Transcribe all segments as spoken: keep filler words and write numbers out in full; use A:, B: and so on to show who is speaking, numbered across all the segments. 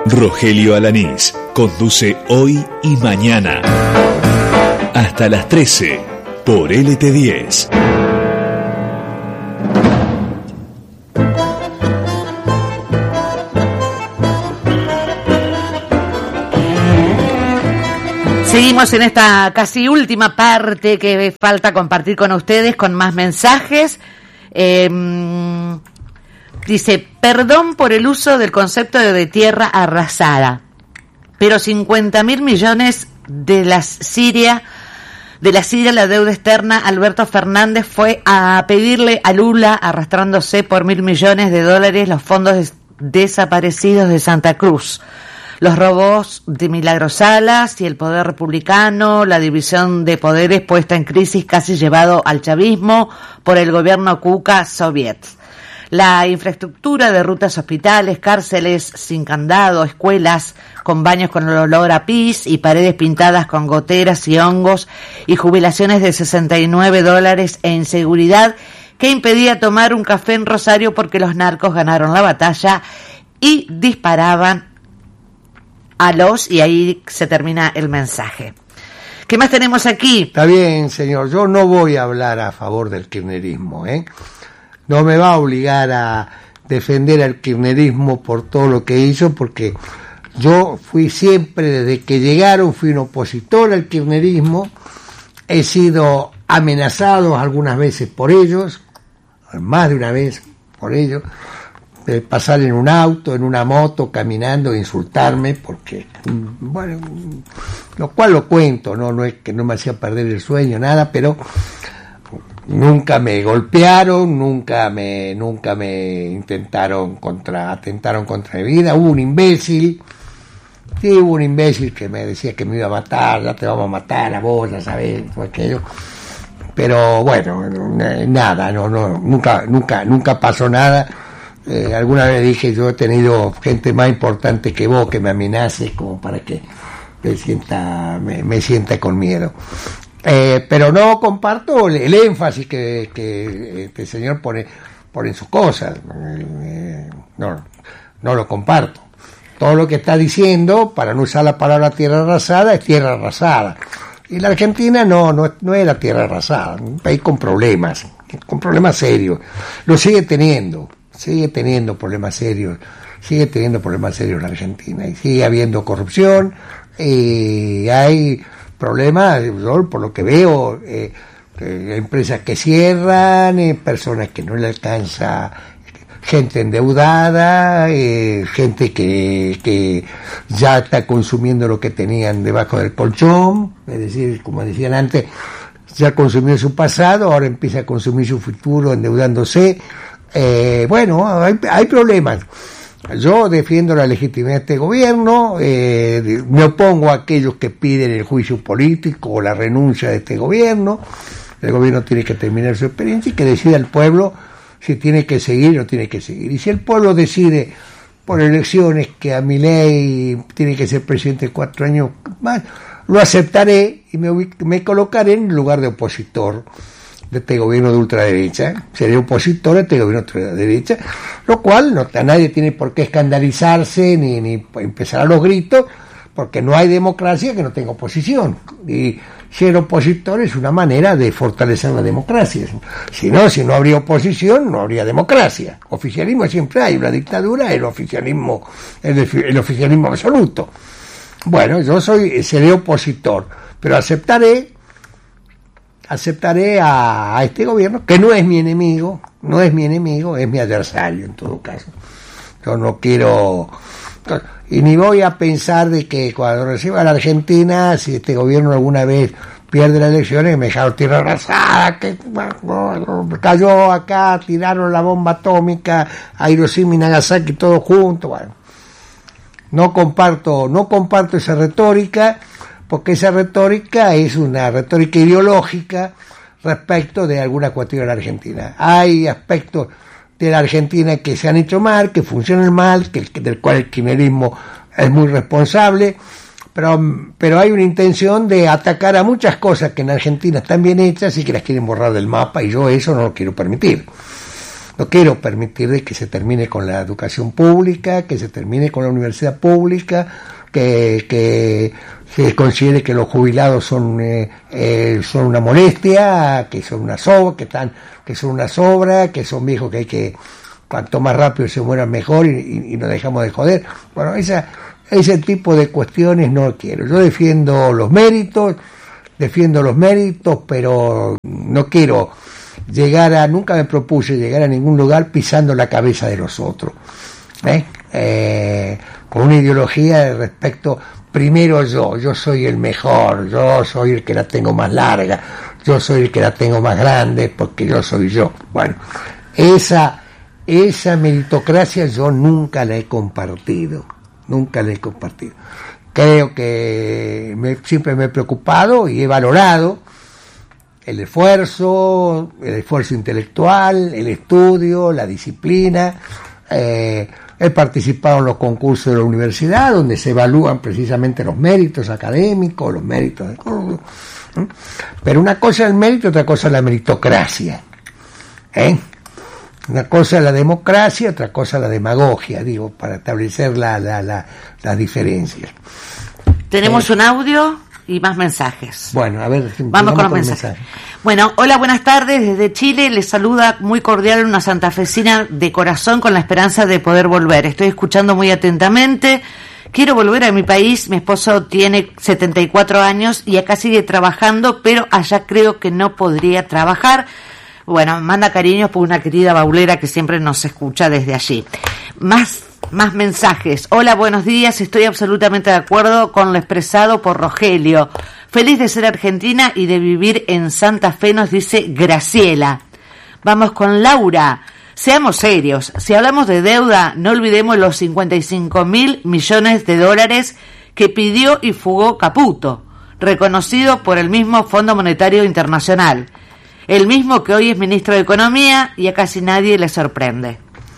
A: Rogelio Alanís conduce Hoy y Mañana. Hasta las trece por L T diez.
B: Seguimos en esta casi última parte que falta compartir con ustedes con más mensajes. Eh, dice, perdón por el uso del concepto de tierra arrasada, pero cincuenta mil millones de la Siria, de la Siria, la deuda externa. Alberto Fernández fue a pedirle a Lula, arrastrándose por mil millones de dólares, los fondos des- desaparecidos de Santa Cruz. Los robos de Milagros Salas y el poder republicano, la división de poderes puesta en crisis, casi llevado al chavismo por el gobierno Kuka Soviet. La infraestructura de rutas, hospitales, cárceles sin candado, escuelas con baños con olor a pis y paredes pintadas con goteras y hongos, y jubilaciones de sesenta y nueve dólares e inseguridad que impedía tomar un café en Rosario porque los narcos ganaron la batalla y disparaban a los, y ahí se termina el mensaje. ¿Qué más tenemos aquí?
C: Está bien, señor, yo no voy a hablar a favor del kirchnerismo, ¿eh? No me va a obligar a defender al kirchnerismo por todo lo que hizo, porque yo fui siempre, desde que llegaron, fui un opositor al kirchnerismo, he sido amenazado algunas veces por ellos, más de una vez por ellos, de pasar en un auto, en una moto, caminando, e insultarme, porque, bueno, lo cual lo cuento, no, no es que no me hacía perder el sueño, nada, pero nunca me golpearon, nunca me, nunca me intentaron contra, atentaron contra mi vida. Hubo un imbécil, sí, hubo un imbécil que me decía que me iba a matar, ya te vamos a matar a vos, ya sabés, todo aquello. Pero bueno, nada, no, no, nunca, nunca, nunca pasó nada. Eh, alguna vez dije, yo he tenido gente más importante que vos que me amenace como para que me sienta, me, me sienta con miedo. Eh, pero no comparto el, el énfasis que, que este señor pone, pone en sus cosas. Eh, no, no lo comparto. Todo lo que está diciendo, para no usar la palabra tierra arrasada, es tierra arrasada. Y la Argentina no, no, no es la tierra arrasada, un país con problemas, con problemas serios. Lo sigue teniendo. Sigue teniendo problemas serios, sigue teniendo problemas serios la Argentina, y sigue habiendo corrupción, y hay problemas, yo, por lo que veo, eh, eh, empresas que cierran, eh, personas que no le alcanza, gente endeudada, eh, gente que, que ya está consumiendo lo que tenían debajo del colchón, es decir, como decían antes, ya consumió su pasado, ahora empieza a consumir su futuro endeudándose. Eh, bueno, hay, hay problemas. Yo defiendo la legitimidad de este gobierno, eh, me opongo a aquellos que piden el juicio político o la renuncia de este gobierno. El gobierno tiene que terminar su experiencia y que decida el pueblo si tiene que seguir o no tiene que seguir. Y si el pueblo decide por elecciones que a Milei tiene que ser presidente cuatro años más, lo aceptaré y me, me colocaré en lugar de opositor de este gobierno de ultraderecha, seré opositor a este gobierno de ultraderecha, lo cual no, a nadie tiene por qué escandalizarse ni, ni empezar a los gritos, porque no hay democracia que no tenga oposición, y ser opositor es una manera de fortalecer la democracia. Si no, si no habría oposición, no habría democracia. Oficialismo siempre hay, una dictadura, el oficialismo, el, el oficialismo absoluto. Bueno, yo soy, seré opositor, pero aceptaré aceptaré a, a este gobierno, que no es mi enemigo, no es mi enemigo, es mi adversario en todo caso. Yo no quiero, y ni voy a pensar de que cuando reciba la Argentina, si este gobierno alguna vez pierde las elecciones, me dejaron tierra arrasada, que cayó acá, tiraron la bomba atómica a Hiroshima y Nagasaki, todo junto. Bueno, no comparto, no comparto esa retórica, porque esa retórica es una retórica ideológica respecto de alguna cuestión de la Argentina. Hay aspectos de la Argentina que se han hecho mal, que funcionan mal, que, del cual el kirchnerismo es muy responsable, pero, pero hay una intención de atacar a muchas cosas que en Argentina están bien hechas y que las quieren borrar del mapa, y yo eso no lo quiero permitir. no quiero permitir de que se termine con la educación pública, que se termine con la universidad pública, que, que se considere que los jubilados son eh, eh, son una molestia, que son una sobra, que están, que son una sobra, que son viejos que hay que, cuanto más rápido se mueran mejor y, y, y nos dejamos de joder. Bueno, esa, ese tipo de cuestiones no quiero. Yo defiendo los méritos, defiendo los méritos, pero no quiero llegar a, nunca me propuse llegar a ningún lugar pisando la cabeza de los otros, ¿eh? Eh, con una ideología de respecto, primero yo, yo soy el mejor, yo soy el que la tengo más larga, yo soy el que la tengo más grande, porque yo soy yo. Bueno, esa, esa meritocracia yo nunca la he compartido, nunca la he compartido. Creo que me, siempre me he preocupado y he valorado el esfuerzo, el esfuerzo intelectual, el estudio, la disciplina. Eh, he participado en los concursos de la universidad, donde se evalúan precisamente los méritos académicos, los méritos de... Pero una cosa es el mérito, otra cosa es la meritocracia, ¿eh? Una cosa es la democracia, otra cosa es la demagogia, digo, para establecer la, la, la, las diferencias.
B: Tenemos
C: eh,
B: un audio y más mensajes.
C: Bueno, a ver,
B: vamos con los mensajes. Mensaje. Bueno, hola, buenas tardes, desde Chile les saluda muy cordial una santafesina de corazón con la esperanza de poder volver. Estoy escuchando muy atentamente. Quiero volver a mi país, mi esposo tiene setenta y cuatro años y acá sigue trabajando, pero allá creo que no podría trabajar. Bueno, manda cariños por una querida baulera que siempre nos escucha desde allí. Más, más mensajes. Hola, buenos días. Estoy absolutamente de acuerdo con lo expresado por Rogelio. Feliz de ser argentina y de vivir en Santa Fe, nos dice Graciela. Vamos con Laura. Seamos serios. Si hablamos de deuda, no olvidemos los cincuenta y cinco mil millones de dólares que pidió y fugó Caputo, reconocido por el mismo Fondo Monetario Internacional. El mismo que hoy es ministro de Economía y a casi nadie le sorprende.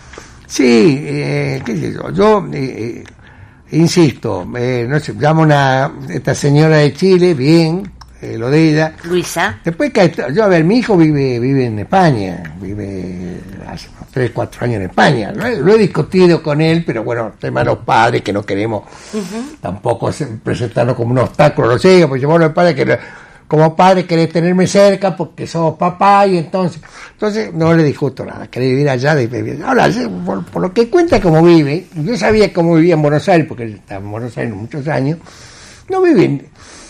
C: Sí, eh, qué sé yo, yo eh, insisto, eh, no sé, llamo una esta señora de Chile, bien, eh, lo de ella.
B: Luisa.
C: Después que yo, a ver, mi hijo vive vive en España, vive hace tres, cuatro años en España. Lo he, lo he discutido con él, pero bueno, tema de los padres que no queremos uh-huh. tampoco presentarnos como un obstáculo, lo sé, porque yo los padres que como padre querés tenerme cerca porque somos papá y entonces entonces no le discuto nada, querés vivir allá de vivir. Ahora, por, por lo que cuenta cómo vive, yo sabía cómo vivía en Buenos Aires porque él estaba en Buenos Aires muchos años, no viven,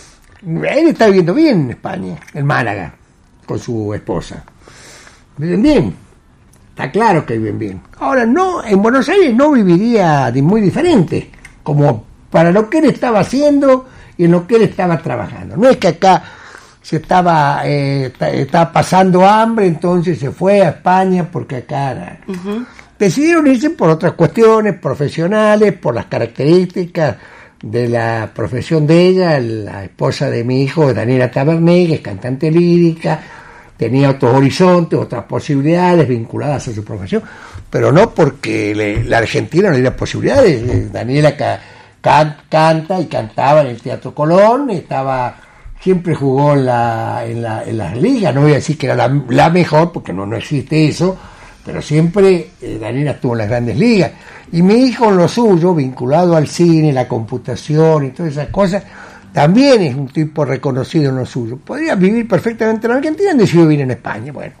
C: él está viviendo bien en España, en Málaga, con su esposa, viven bien, está claro que viven bien. Ahora, no, en Buenos Aires no viviría de muy diferente, como para lo que él estaba haciendo y en lo que él estaba trabajando. No es que acá se estaba eh, estaba pasando hambre, entonces se fue a España porque acá era. Uh-huh. Decidieron irse por otras cuestiones profesionales, por las características de la profesión de ella. La esposa de mi hijo, Daniela Taberné, que es cantante lírica, tenía otros horizontes, otras posibilidades vinculadas a su profesión, pero no porque le, la Argentina no le diera posibilidades. Daniela ca, can, canta y cantaba en el Teatro Colón, estaba siempre jugó en, la, en, la, en las ligas, no voy a decir que era la, la mejor, porque no, no existe eso, pero siempre eh, Daniela estuvo en las grandes ligas. Y mi hijo en lo suyo, vinculado al cine, la computación y todas esas cosas, también es un tipo reconocido en lo suyo. Podría vivir perfectamente en Argentina y decidió vivir en España. Bueno,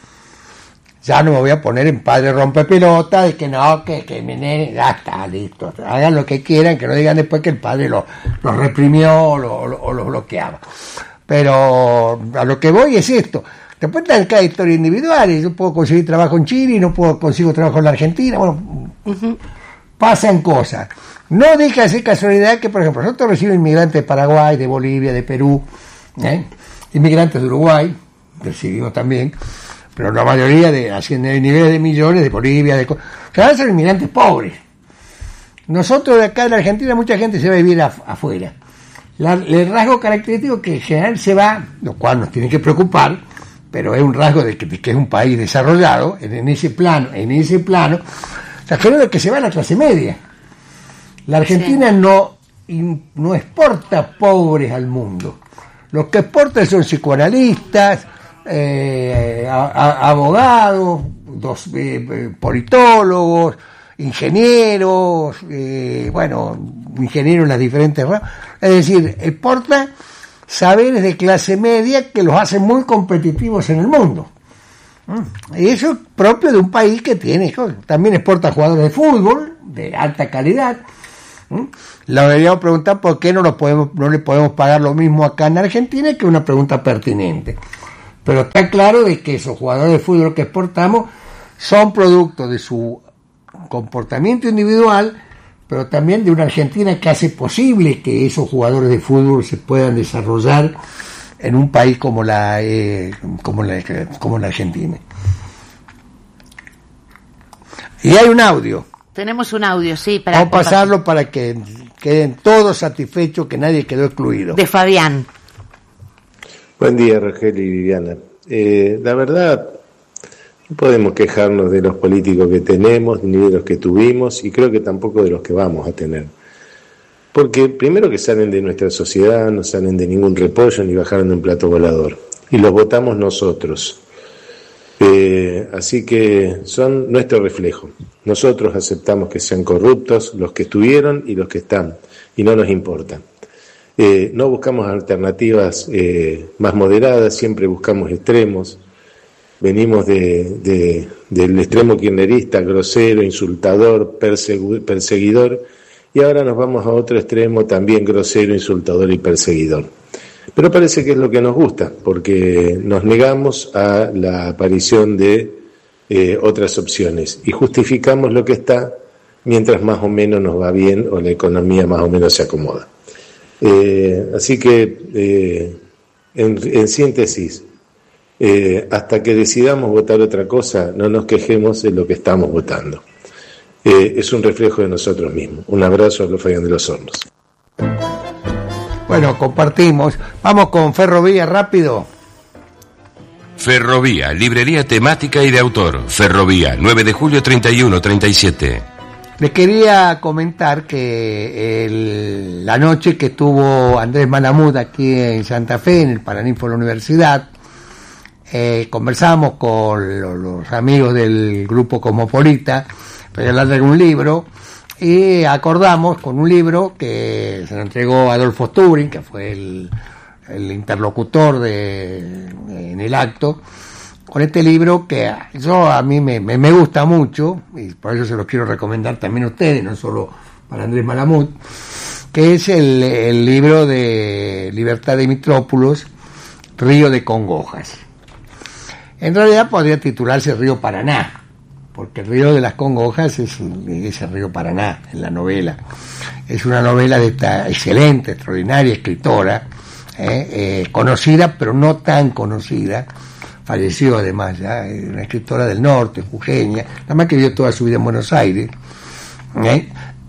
C: ya no me voy a poner en padre rompepelota de que no, que, que mi nene, ya está, listo, hagan lo que quieran, que no digan después que el padre lo, lo reprimió o lo, o lo bloqueaba. Pero a lo que voy es esto. Después están cada historia individual, yo puedo conseguir trabajo en Chile y no puedo conseguir trabajo en la Argentina, bueno, uh-huh. pasan cosas. No deja de ser casualidad que, por ejemplo, nosotros recibimos inmigrantes de Paraguay, de Bolivia, de Perú, ¿eh? inmigrantes de Uruguay, recibimos también, pero la mayoría de ascienden a niveles de millones de Bolivia, de cada son inmigrantes pobres. Nosotros de acá en la Argentina mucha gente se va a vivir af- afuera. La, el rasgo característico que en general se va, lo cual nos tiene que preocupar, pero es un rasgo de que, de que es un país desarrollado, en, en ese plano, en ese plano, la general que se va a la clase media. La Argentina sí. no, no exporta pobres al mundo. Los que exportan son psicoanalistas, eh, a, a, abogados, dos eh, politólogos, ingenieros, eh, bueno, ingenieros en las diferentes ramas. Es decir, exporta saberes de clase media que los hacen muy competitivos en el mundo. Y eso es propio de un país que tiene, también exporta jugadores de fútbol de alta calidad. Le deberíamos preguntar por qué no, lo podemos, no le podemos pagar lo mismo acá en Argentina, que es una pregunta pertinente. Pero está claro de que esos jugadores de fútbol que exportamos son producto de su comportamiento individual, pero también de una Argentina que hace posible que esos jugadores de fútbol se puedan desarrollar en un país como la eh, como la como la Argentina. Y hay un audio.
B: Tenemos un audio, sí, para
C: Vamos a pasarlo para que queden todos satisfechos, que nadie quedó excluido.
B: De Fabián.
D: Buen día, Rogelio y Viviana. Eh, la verdad, no podemos quejarnos de los políticos que tenemos, ni de los que tuvimos, y creo que tampoco de los que vamos a tener. Porque primero que salen de nuestra sociedad, no salen de ningún repollo ni bajaron de un plato volador. Y los votamos nosotros. Eh, así que son nuestro reflejo. Nosotros aceptamos que sean corruptos los que estuvieron y los que están, y no nos importa. Eh, no buscamos alternativas eh, más moderadas, siempre buscamos extremos. Venimos de, de, del extremo kirchnerista, grosero, insultador, persegu- perseguidor, y ahora nos vamos a otro extremo también grosero, insultador y perseguidor. Pero parece que es lo que nos gusta, porque nos negamos a la aparición de eh, otras opciones y justificamos lo que está mientras más o menos nos va bien o la economía más o menos se acomoda. Eh, así que, eh, en, en síntesis, eh, hasta que decidamos votar otra cosa, no nos quejemos de lo que estamos votando. Eh, es un reflejo de nosotros mismos. Un abrazo a los Fabián de los Hornos.
C: Bueno, compartimos. Vamos con Ferrovía, rápido.
E: Ferrovía, librería temática y de autor. Ferrovía, nueve de julio treinta y uno treinta y siete.
C: Les quería comentar que el, la noche que estuvo Andrés Malamud aquí en Santa Fe, en el Paraninfo de la Universidad, eh, conversamos con los, los amigos del grupo Cosmopolita para hablar de un libro, y acordamos con un libro que se lo entregó Adolfo Stubring, que fue el, el interlocutor de, en el acto, con este libro que yo a mí me, me, me gusta mucho, y por eso se los quiero recomendar también a ustedes, no solo para Andrés Malamud, que es el, el libro de Libertad de Mitrópolos, Río de Congojas. En realidad podría titularse Río Paraná, porque el Río de las Congojas es, es el río Paraná en la novela. Es una novela de esta excelente, extraordinaria escritora, eh, eh, conocida pero no tan conocida, falleció además ya, es una escritora del norte, jujeña, nada más que vivió toda su vida en Buenos Aires. ¿eh?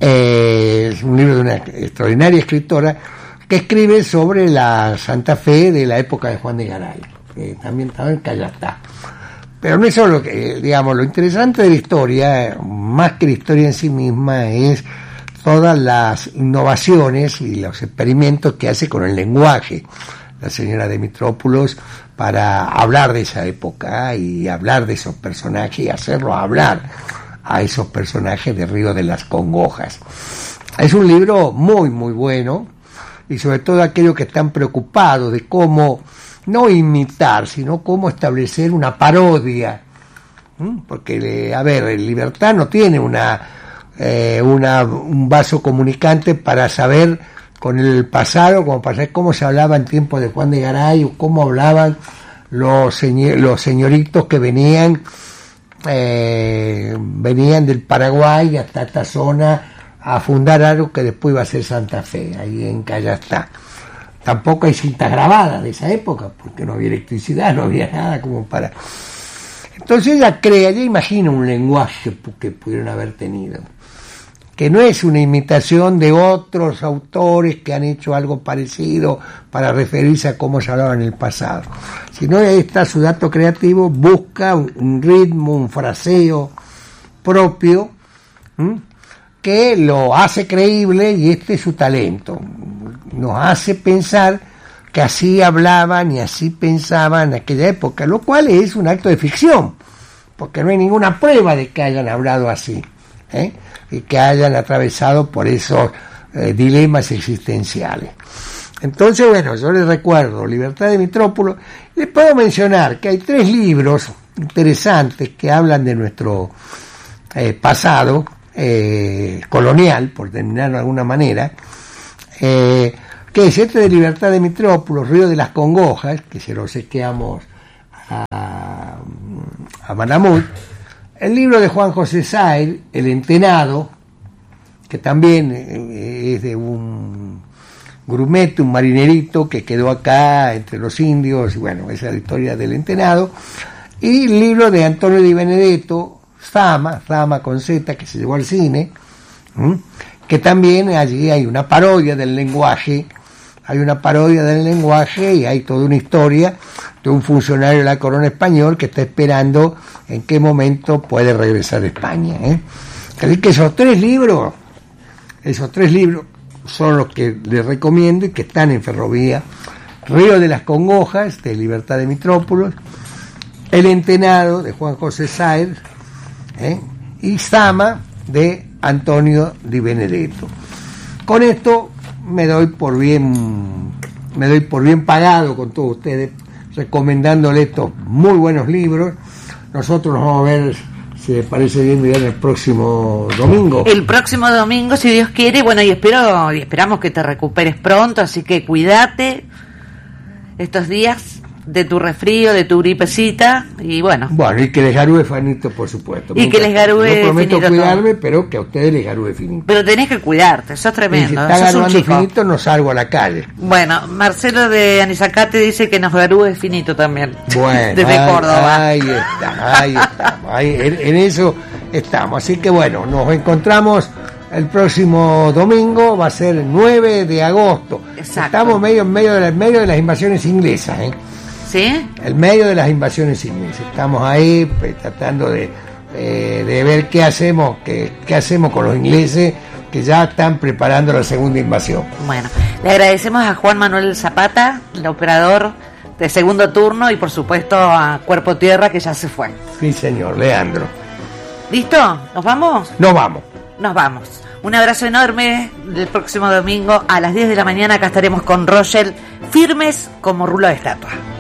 C: Eh, es un libro de una extraordinaria escritora que escribe sobre la Santa Fe de la época de Juan de Garay, que también estaba en Cayatá. Pero no es solo que, digamos, lo interesante de la historia, más que la historia en sí misma, es todas las innovaciones y los experimentos que hace con el lenguaje la señora de Mitrópolos para hablar de esa época y hablar de esos personajes y hacerlo hablar a esos personajes de Río de las Congojas. Es un libro muy, muy bueno, y sobre todo aquellos que están preocupados de cómo no imitar, sino cómo establecer una parodia, ¿Mm? porque, a ver, el Libertad no tiene una, eh, una un vaso comunicante para saber con el pasado, como para saber cómo se hablaba en tiempos de Juan de Garay, o cómo hablaban los, señor, los señoritos que venían, eh, venían del Paraguay hasta esta zona a fundar algo que después iba a ser Santa Fe, ahí en Cayastá. Tampoco hay cintas grabadas de esa época, porque no había electricidad, no había nada como para... Entonces ella crea, ella imagina un lenguaje que pudieron haber tenido, que no es una imitación de otros autores que han hecho algo parecido para referirse a cómo se hablaba en el pasado, sino ahí está su dato creativo, busca un ritmo, un fraseo propio, ¿m? que lo hace creíble, y este es su talento. Nos hace pensar que así hablaban y así pensaban en aquella época, lo cual es un acto de ficción, porque no hay ninguna prueba de que hayan hablado así, ¿eh? Y que hayan atravesado por esos eh, dilemas existenciales. Entonces, bueno, yo les recuerdo Libertad de Mitrópolis. Les puedo mencionar que hay tres libros interesantes que hablan de nuestro eh, pasado eh, colonial, por terminarlo de alguna manera, eh, que es este de Libertad de Mitrópolis, Río de las Congojas, que se lo obsequiamos a, a Manamut, el libro de Juan José Sáenz, El Entenado, que también eh, es de un grumete, un marinerito que quedó acá entre los indios, y bueno, esa es la historia del Entenado, y el libro de Antonio Di Benedetto, Zama, Zama con Z, que se llevó al cine, ¿m? que también allí hay una parodia del lenguaje, hay una parodia del lenguaje y hay toda una historia de un funcionario de la corona español que está esperando en qué momento puede regresar a España, ¿eh? Así que esos tres libros, esos tres libros son los que les recomiendo y que están en Ferrovía: Río de las Congojas, de Libertad de Mitrópolis, El Entenado, de Juan José Sáenz, ¿eh? y Zama, de Antonio Di Benedetto. Con esto me doy por bien, me doy por bien pagado con todos ustedes, recomendándole estos muy buenos libros. Nosotros nos vamos a ver, si les parece bien, bien el próximo domingo.
B: El próximo domingo, si Dios quiere, bueno, y espero y esperamos que te recuperes pronto, así que cuídate estos días de tu resfrío, de tu gripecita, y bueno.
C: Bueno, y que les garúe finito, por supuesto.
B: Y que les garúe
C: Yo prometo
B: finito
C: cuidarme,
B: todo.
C: pero que a ustedes les garúe finito.
B: Pero tenés que cuidarte, sos tremendo.
C: Y si está
B: sos un
C: garuando
B: chico.
C: finito, no salgo a la calle.
B: Bueno, Marcelo de Anizacate dice que nos garúe finito también.
C: Bueno,
B: desde
C: ahí,
B: Córdoba.
C: ahí está, ahí estamos. Ahí, en, en eso estamos. Así que bueno, nos encontramos el próximo domingo, va a ser el nueve de agosto.
B: Exacto.
C: Estamos medio en medio de, la, medio de las invasiones inglesas, ¿eh?
B: ¿Sí?
C: El medio de las invasiones inglesas. Estamos ahí pues, tratando de, eh, de ver qué hacemos, qué, qué hacemos con los ingleses que ya están preparando la segunda invasión.
B: Bueno, le agradecemos a Juan Manuel Zapata, el operador de segundo turno, y por supuesto a Cuerpo Tierra, que ya se fue.
C: Sí, señor, Leandro.
B: ¿Listo? ¿Nos vamos?
C: Nos vamos.
B: Nos vamos. Un abrazo enorme. El próximo domingo a las diez de la mañana acá estaremos con Rochelle, firmes como rulo de estatua.